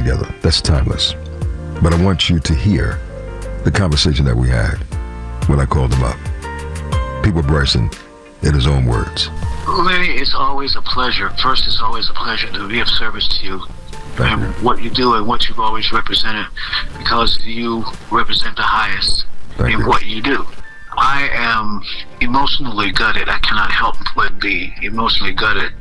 together. That's timeless. But I want you to hear the conversation that we had when I called him up. Peabo Bryson, in his own words. Lenny, it's always a pleasure. First, it's always a pleasure to be of service to you. Thank you. What you do and what you've always represented, because you represent the highest in what you do. I am emotionally gutted. I cannot help but be emotionally gutted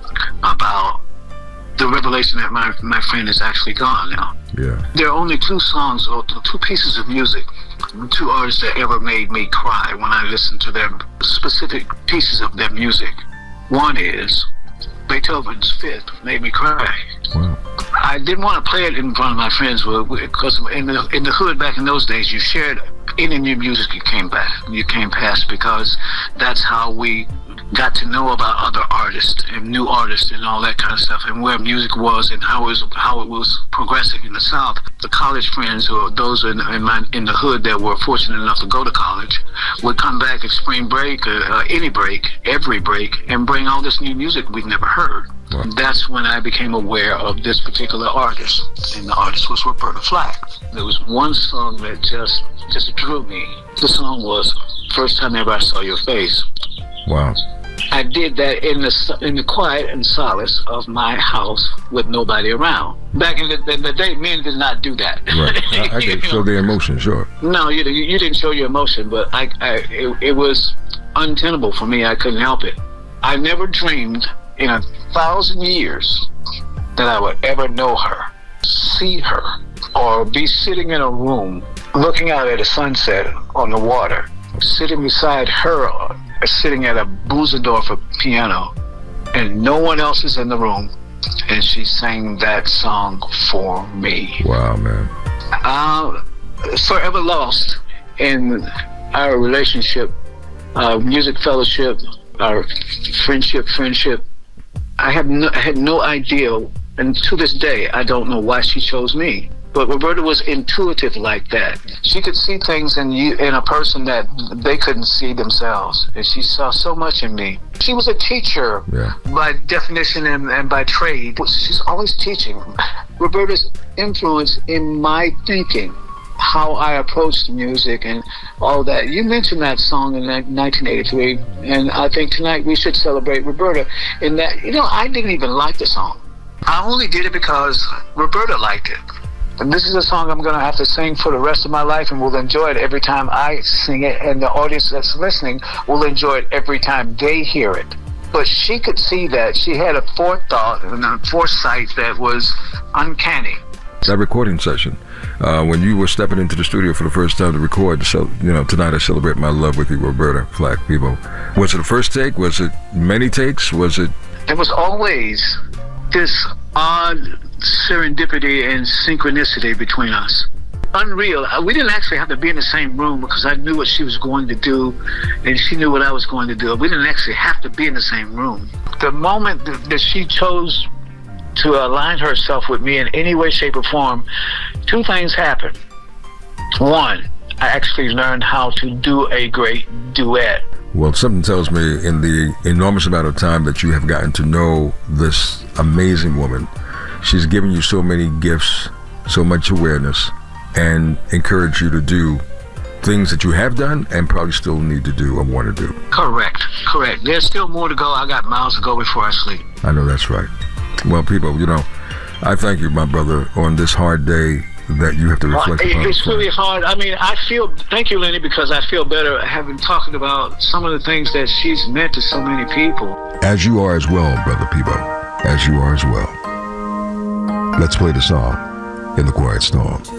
about the revelation that my friend is actually gone now. Yeah. There are only two songs or two pieces of music, two artists that ever made me cry when I listened to their specific pieces of their music. One is Beethoven's Fifth, made me cry. Wow. I didn't want to play it in front of my friends because in the hood back in those days, you shared any new music you came past, because that's how we got to know about other artists and new artists and all that kind of stuff, and where music was and how it was progressing in the South. The college friends, or those in the hood that were fortunate enough to go to college, would come back at spring break, every break, and bring all this new music we'd never heard. Wow. That's when I became aware of this particular artist, and the artist was Roberta Flack. There was one song that just drew me. The song was First Time Ever I Saw Your Face. Wow. I did that in the quiet and solace of my house with nobody around. Back in the day, men did not do that. Right. I can show their emotion, sure. No, you didn't show your emotion, but it was untenable for me. I couldn't help it. I never dreamed in 1,000 years that I would ever know her, see her, or be sitting in a room looking out at a sunset on the water, sitting beside her, sitting at a Busendorfer piano, and no one else is in the room, and she sang that song for me. Wow, man. Forever lost in our relationship, our music fellowship, our friendship. I had no idea, and to this day, I don't know why she chose me. But Roberta was intuitive like that. She could see things in a person that they couldn't see themselves. And she saw so much in me. She was a teacher by definition and by trade. She's always teaching. Roberta's influence in my thinking, how I approached music and all that. You mentioned that song in 1983, and I think tonight we should celebrate Roberta in that. I didn't even like the song. I only did it because Roberta liked it. And this is a song I'm going to have to sing for the rest of my life, and will enjoy it every time I sing it, and the audience that's listening will enjoy it every time they hear it. But she could see that. She had a forethought and a foresight that was uncanny. That recording session, when you were stepping into the studio for the first time to record, so tonight I celebrate my love with you, Roberta Flack, Peabo. Was it the first take? Was it many takes? Was it? There was always this odd serendipity and synchronicity between us. Unreal. We didn't actually have to be in the same room, because I knew what she was going to do and she knew what I was going to do. We didn't actually have to be in the same room. The moment that she chose to align herself with me in any way, shape, or form, two things happened. One, I actually learned how to do a great duet. Well, something tells me in the enormous amount of time that you have gotten to know this amazing woman, she's given you so many gifts, so much awareness, and encouraged you to do things that you have done and probably still need to do or want to do. Correct. There's still more to go. I got miles to go before I sleep. I know that's right. Well, people, I thank you, my brother, on this hard day that you have to reflect upon. It's really hard. I mean, thank you, Lenny, because I feel better having talked about some of the things that she's meant to so many people. As you are as well, Brother Peabo. As you are as well. Let's play the song, In the Quiet Storm.